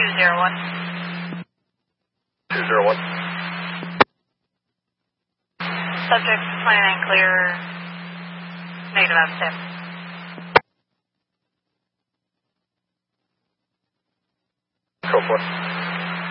201. 201. Subject 29 clear, negative outstep. Go for it.